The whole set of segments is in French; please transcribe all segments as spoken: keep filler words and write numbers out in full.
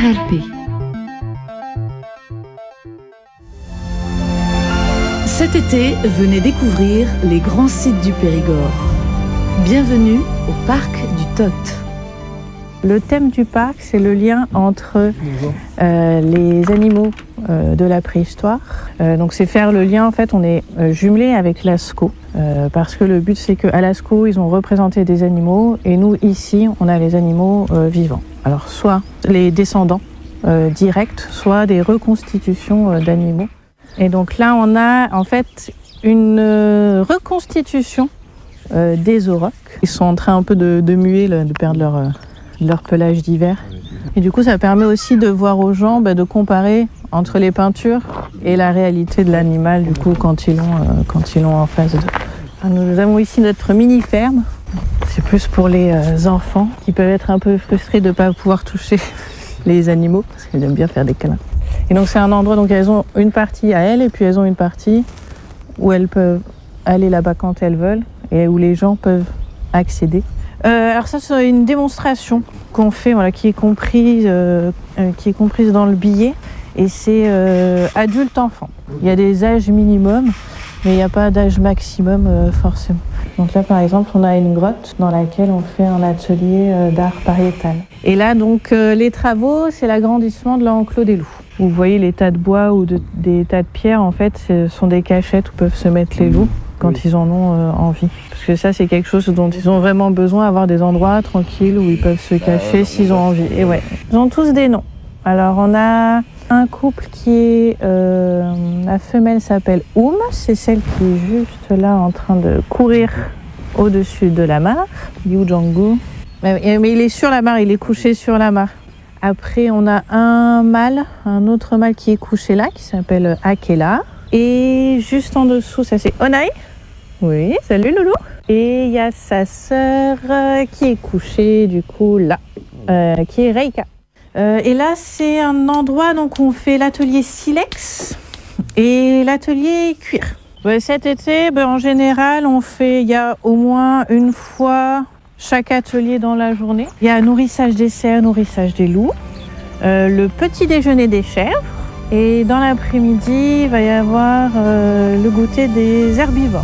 R L P. Cet été, venez découvrir les grands sites du Périgord. Bienvenue au parc du Tot. Le thème du parc, c'est le lien entre euh, les animaux euh, de la préhistoire. Euh, donc c'est faire le lien, en fait, on est euh, jumelé avec Lascaux. Euh, parce que le but, c'est qu'à Lascaux, ils ont représenté des animaux et nous, ici, on a les animaux euh, vivants. Alors soit les descendants euh, directs, soit des reconstitutions euh, d'animaux. Et donc là, on a en fait une euh, reconstitution euh, des aurochs. Ils sont en train un peu de, de muer, là, de perdre leur... Euh, leur pelage d'hiver. Et du coup, ça permet aussi de voir aux gens, bah, de comparer entre les peintures et la réalité de l'animal, du coup, quand ils l'ont, euh, quand ils l'ont en face d'eux. Nous avons ici notre mini-ferme. C'est plus pour les euh, enfants qui peuvent être un peu frustrés de ne pas pouvoir toucher les animaux, parce qu'ils aiment bien faire des câlins. Et donc, c'est un endroit, donc elles ont une partie à elles, et puis elles ont une partie où elles peuvent aller là-bas quand elles veulent, et où les gens peuvent accéder. Euh, alors ça, c'est une démonstration qu'on fait, voilà, qui est comprise, euh, euh, qui est comprise dans le billet, et c'est euh, adulte-enfant. Il y a des âges minimums, mais il n'y a pas d'âge maximum euh, forcément. Donc là, par exemple, on a une grotte dans laquelle on fait un atelier euh, d'art pariétal. Et là, donc, euh, les travaux, c'est l'agrandissement de l'enclos des loups. Vous voyez les tas de bois ou de, des tas de pierres, en fait, ce sont des cachettes où peuvent se mettre les loups quand oui. ils en ont euh, envie. Parce que ça, c'est quelque chose dont ils ont vraiment besoin, avoir des endroits tranquilles où ils peuvent se cacher euh, s'ils ont envie. Et ouais, ils ont tous des noms. Alors, on a un couple qui est... Euh, la femelle s'appelle Oum, c'est celle qui est juste là en train de courir au-dessus de la mare, Liu Zhonggu. Mais, mais il est sur la mare, il est couché sur la mare. Après, on a un mâle, un autre mâle qui est couché là, qui s'appelle Akela. Et juste en dessous, ça c'est Onai. Oui, salut Loulou. Et il y a sa sœur euh, qui est couchée du coup là, euh, qui est Reika. Euh, et là, c'est un endroit donc où on fait l'atelier silex et l'atelier cuir. Ouais, cet été, ben, en général, on fait, il y a au moins une fois chaque atelier dans la journée. Il y a nourrissage des cerfs, nourrissage des loups, euh, le petit déjeuner des chèvres. Et dans l'après-midi, il va y avoir euh, le goûter des herbivores.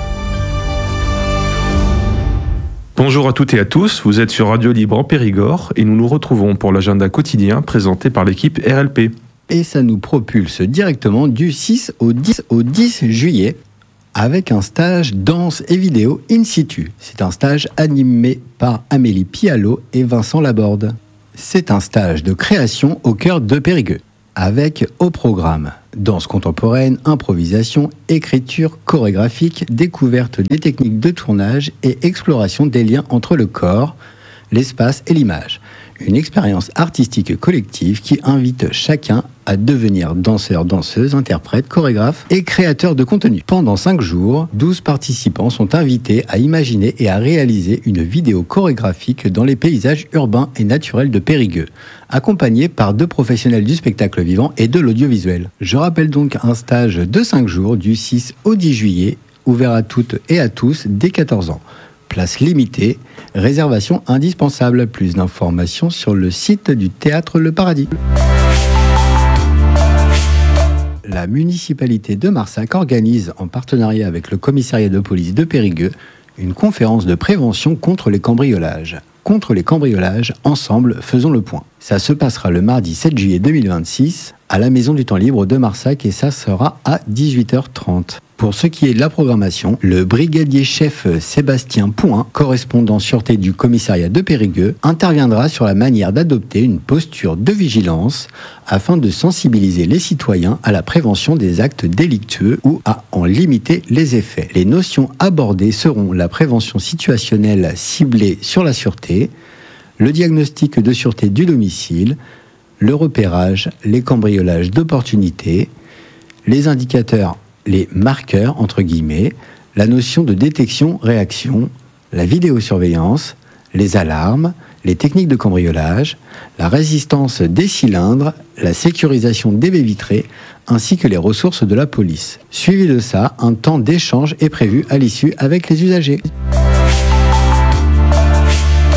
Bonjour à toutes et à tous, vous êtes sur Radio Libre en Périgord et nous nous retrouvons pour l'agenda quotidien présenté par l'équipe R L P. Et ça nous propulse directement du six au dix, au dix juillet avec un stage danse et vidéo in situ. C'est un stage animé par Amélie Pialot et Vincent Laborde. C'est un stage de création au cœur de Périgueux, avec au programme danse contemporaine, improvisation, écriture chorégraphique, découverte des techniques de tournage et exploration des liens entre le corps, l'espace et l'image. Une expérience artistique collective qui invite chacun à devenir danseur, danseuse, interprète, chorégraphe et créateur de contenu. Pendant cinq jours, douze participants sont invités à imaginer et à réaliser une vidéo chorégraphique dans les paysages urbains et naturels de Périgueux, accompagnés par deux professionnels du spectacle vivant et de l'audiovisuel. Je rappelle donc un stage de cinq jours du six au dix juillet, ouvert à toutes et à tous dès quatorze ans. Place limitée, réservation indispensable. Plus d'informations sur le site du Théâtre Le Paradis. La municipalité de Marsac organise, en partenariat avec le commissariat de police de Périgueux, une conférence de prévention contre les cambriolages. Contre les cambriolages, ensemble, faisons le point. Ça se passera le mardi sept juillet deux mille vingt-six à la Maison du Temps Libre de Marsac et ça sera à dix-huit heures trente. Pour ce qui est de la programmation, le brigadier chef Sébastien Pouin, correspondant sûreté du commissariat de Périgueux, interviendra sur la manière d'adopter une posture de vigilance afin de sensibiliser les citoyens à la prévention des actes délictueux ou à en limiter les effets. Les notions abordées seront la prévention situationnelle ciblée sur la sûreté, le diagnostic de sûreté du domicile, le repérage, les cambriolages d'opportunité, les indicateurs, les marqueurs, entre guillemets, la notion de détection-réaction, la vidéosurveillance, les alarmes, les techniques de cambriolage, la résistance des cylindres, la sécurisation des baies vitrées, ainsi que les ressources de la police. Suivi de ça, un temps d'échange est prévu à l'issue avec les usagers.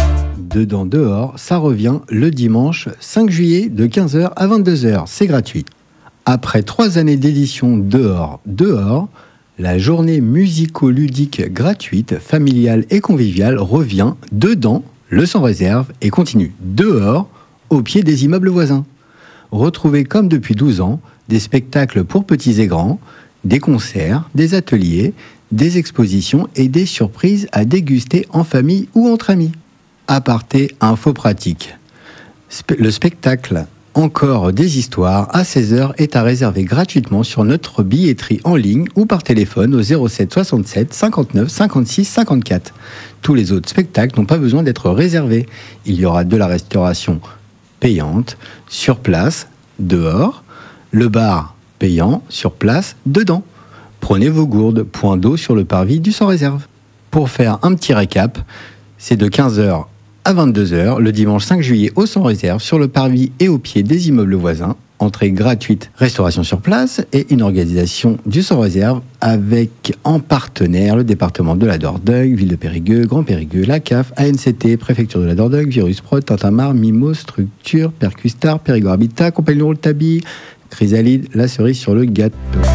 Dedans, dehors, ça revient le dimanche cinq juillet de quinze heures à vingt-deux heures. C'est gratuit. Après trois années d'édition Dehors, dehors, la journée musico-ludique gratuite, familiale et conviviale revient dedans, le sans réserve, et continue dehors, au pied des immeubles voisins. Retrouvez comme depuis douze ans des spectacles pour petits et grands, des concerts, des ateliers, des expositions et des surprises à déguster en famille ou entre amis. Aparté info pratique. Spe- le spectacle Encore des histoires à seize heures est à réserver gratuitement sur notre billetterie en ligne ou par téléphone au zéro sept soixante-sept cinquante-neuf cinquante-six cinquante-quatre. Tous les autres spectacles n'ont pas besoin d'être réservés. Il y aura de la restauration payante sur place, dehors, le bar payant sur place, dedans. Prenez vos gourdes, point d'eau sur le parvis du sans réserve. Pour faire un petit récap, c'est de quinze heures à vingt-deux heures, le dimanche cinq juillet au sans réserve, sur le parvis et au pied des immeubles voisins. Entrée gratuite, restauration sur place et une organisation du sans réserve avec en partenaire le département de la Dordogne, Ville de Périgueux, Grand Périgueux, la C A F, A N C T, Préfecture de la Dordogne, Virus Prod, Tintamarre, Mimos, Structure, Percustar, Périgord Habitat, Compagnie Rouletabille, Chrysalide, la cerise sur le gâteau.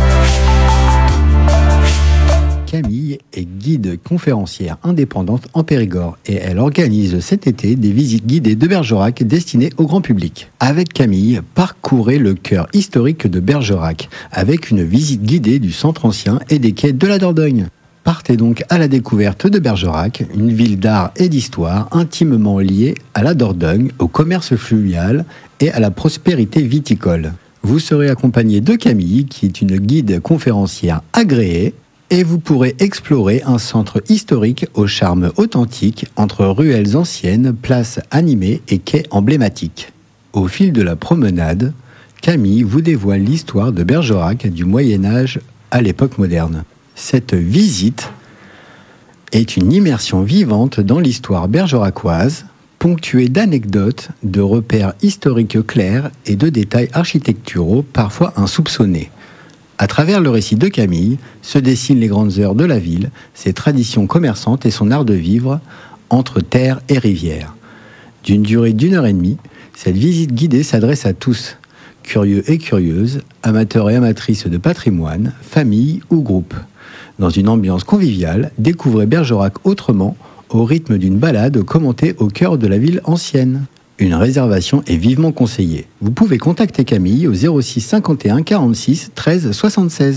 Camille est guide conférencière indépendante en Périgord et elle organise cet été des visites guidées de Bergerac destinées au grand public. Avec Camille, parcourez le cœur historique de Bergerac avec une visite guidée du centre ancien et des quais de la Dordogne. Partez donc à la découverte de Bergerac, une ville d'art et d'histoire intimement liée à la Dordogne, au commerce fluvial et à la prospérité viticole. Vous serez accompagné de Camille, qui est une guide conférencière agréée, et vous pourrez explorer un centre historique au charme authentique entre ruelles anciennes, places animées et quais emblématiques. Au fil de la promenade, Camille vous dévoile l'histoire de Bergerac du Moyen-Âge à l'époque moderne. Cette visite est une immersion vivante dans l'histoire bergeracoise, ponctuée d'anecdotes, de repères historiques clairs et de détails architecturaux parfois insoupçonnés. À travers le récit de Camille se dessinent les grandes heures de la ville, ses traditions commerçantes et son art de vivre entre terre et rivière. D'une durée d'une heure et demie, cette visite guidée s'adresse à tous, curieux et curieuses, amateurs et amatrices de patrimoine, familles ou groupes. Dans une ambiance conviviale, découvrez Bergerac autrement, au rythme d'une balade commentée au cœur de la ville ancienne. Une réservation est vivement conseillée. Vous pouvez contacter Camille au zéro six cinquante et un quarante-six treize soixante-seize.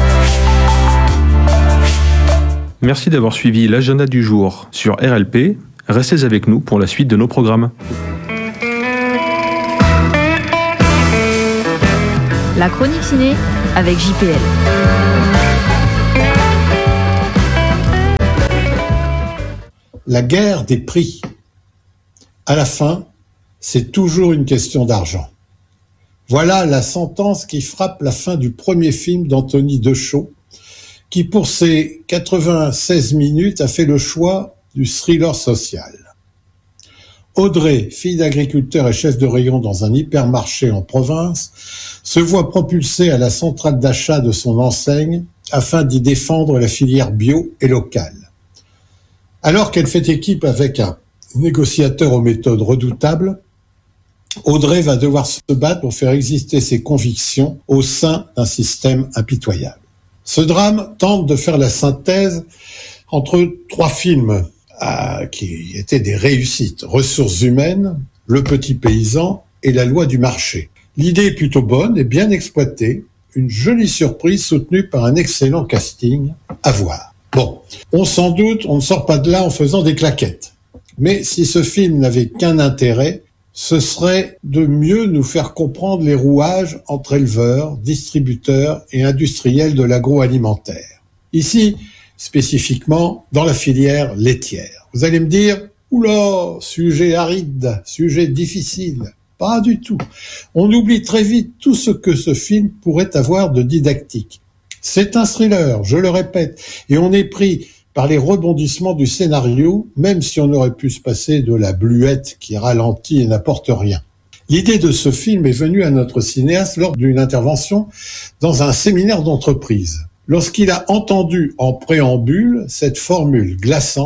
Merci d'avoir suivi l'agenda du jour sur R L P. Restez avec nous pour la suite de nos programmes. La chronique ciné avec J P L. La guerre des prix. À la fin, c'est toujours une question d'argent. Voilà la sentence qui frappe la fin du premier film d'Anthony Dechaud, qui pour ses quatre-vingt-seize minutes a fait le choix du thriller social. Audrey, fille d'agriculteur et chef de rayon dans un hypermarché en province, se voit propulsée à la centrale d'achat de son enseigne afin d'y défendre la filière bio et locale. Alors qu'elle fait équipe avec un négociateur aux méthodes redoutables, Audrey va devoir se battre pour faire exister ses convictions au sein d'un système impitoyable. Ce drame tente de faire la synthèse entre trois films euh, qui étaient des réussites: Ressources humaines, Le petit paysan et La loi du marché. L'idée est plutôt bonne et bien exploitée, une jolie surprise soutenue par un excellent casting à voir. Bon, on s'en doute, on ne sort pas de là en faisant des claquettes. Mais si ce film n'avait qu'un intérêt, ce serait de mieux nous faire comprendre les rouages entre éleveurs, distributeurs et industriels de l'agroalimentaire. Ici, spécifiquement, dans la filière laitière. Vous allez me dire, oula, sujet aride, sujet difficile. Pas du tout. On oublie très vite tout ce que ce film pourrait avoir de didactique. C'est un thriller, je le répète, et on est pris par les rebondissements du scénario, même si on aurait pu se passer de la bluette qui ralentit et n'apporte rien. L'idée de ce film est venue à notre cinéaste lors d'une intervention dans un séminaire d'entreprise. Lorsqu'il a entendu en préambule cette formule glaçante,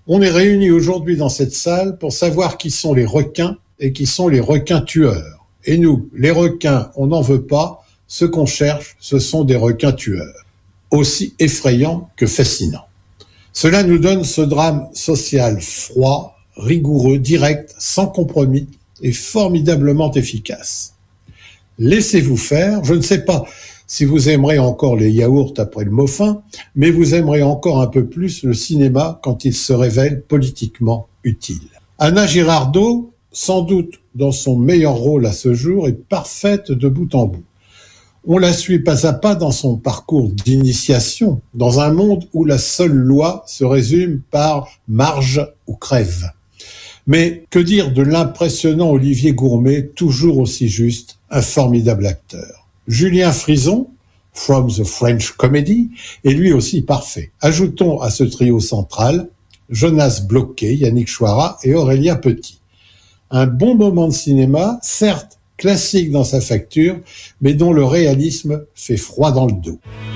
On est réunis aujourd'hui dans cette salle pour savoir qui sont les requins et qui sont les requins tueurs. Et nous, les requins, on n'en veut pas. Ce qu'on cherche, ce sont des requins tueurs, aussi effrayants que fascinants. Cela nous donne ce drame social froid, rigoureux, direct, sans compromis et formidablement efficace. Laissez-vous faire, je ne sais pas si vous aimerez encore les yaourts après le mot fin, mais vous aimerez encore un peu plus le cinéma quand il se révèle politiquement utile. Anna Girardot, sans doute dans son meilleur rôle à ce jour, est parfaite de bout en bout. On la suit pas à pas dans son parcours d'initiation, dans un monde où la seule loi se résume par marge ou crève. Mais que dire de l'impressionnant Olivier Gourmet, toujours aussi juste, un formidable acteur. Julien Frison, From the French Comedy, est lui aussi parfait. Ajoutons à ce trio central Jonas Bloquet, Yannick Chouara et Aurélien Petit. Un bon moment de cinéma, certes classique dans sa facture, mais dont le réalisme fait froid dans le dos.